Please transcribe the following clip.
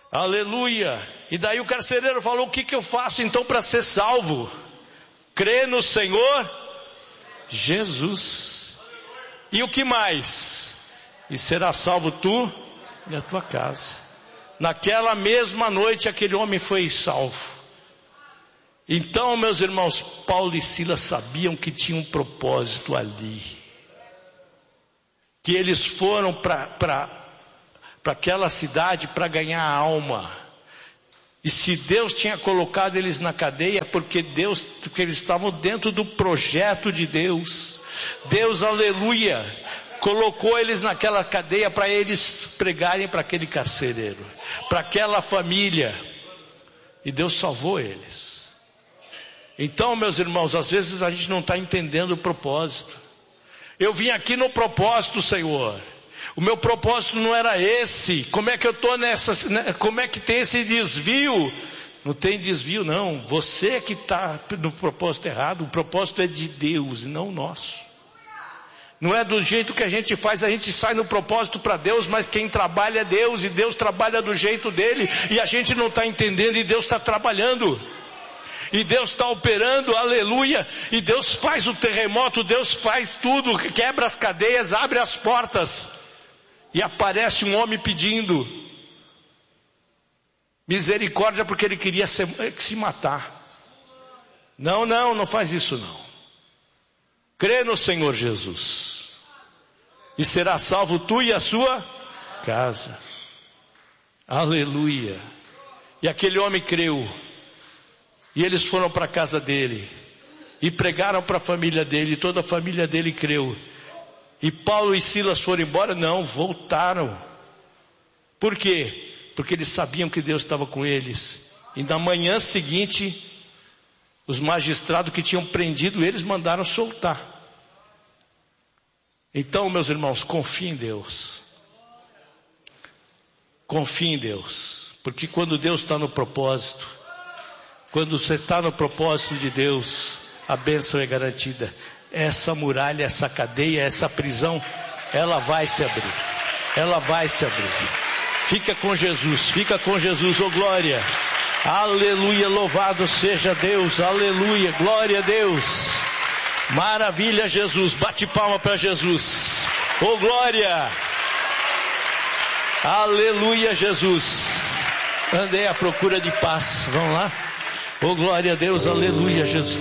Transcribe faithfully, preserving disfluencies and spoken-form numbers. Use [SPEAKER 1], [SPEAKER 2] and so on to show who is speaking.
[SPEAKER 1] Aleluia. E daí o carcereiro falou: o que, que eu faço então para ser salvo? Crê no Senhor Jesus. E o que mais? E será salvo tu e a tua casa. Naquela mesma noite aquele homem foi salvo. Então, meus irmãos, Paulo e Silas sabiam que tinha um propósito ali. Que eles foram para para aquela cidade para ganhar a alma. E se Deus tinha colocado eles na cadeia, porque Deus, porque eles estavam dentro do projeto de Deus. Deus, aleluia, colocou eles naquela cadeia para eles pregarem para aquele carcereiro, para aquela família. E Deus salvou eles. Então, meus irmãos, às vezes a gente não está entendendo o propósito. Eu vim aqui no propósito, Senhor. O meu propósito não era esse. Como é que eu estou nessa, né? Como é que tem esse desvio? Não tem desvio não. Você que está no propósito errado. O propósito é de Deus e não nosso. Não é do jeito que a gente faz. A gente sai no propósito para Deus, mas quem trabalha é Deus. E Deus trabalha do jeito dele. E a gente não está entendendo e Deus está trabalhando. E Deus está operando, aleluia. E Deus faz o terremoto, Deus faz tudo. Quebra as cadeias, abre as portas. E aparece um homem pedindo misericórdia porque ele queria se, se matar. Não, não, não faz isso não. Crê no Senhor Jesus. E será salvo tu e a sua casa. Aleluia. E aquele homem creu. E eles foram para a casa dele. E pregaram para a família dele. E toda a família dele creu. E Paulo e Silas foram embora? Não, voltaram. Por quê? Porque eles sabiam que Deus estava com eles. E na manhã seguinte, os magistrados que tinham prendido eles mandaram soltar. Então, meus irmãos, confie em Deus. Confie em Deus. Porque quando Deus está no propósito, quando você está no propósito de Deus, a bênção é garantida. Essa muralha, essa cadeia, essa prisão, ela vai se abrir. Ela vai se abrir. Fica com Jesus, fica com Jesus, oh glória. Aleluia, louvado seja Deus, aleluia, glória a Deus. Maravilha, Jesus, bate palma para Jesus. Oh glória. Aleluia, Jesus. Andei à procura de paz, vamos lá. Oh glória a Deus, aleluia, Jesus.